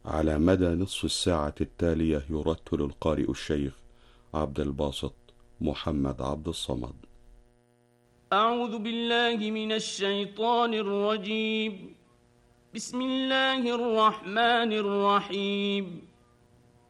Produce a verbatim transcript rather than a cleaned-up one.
على مدى نصف الساعة التالية يرتل القارئ الشيخ عبد الباسط محمد عبد الصمد. أعوذ بالله من الشيطان الرجيم. بسم الله الرحمن الرحيم.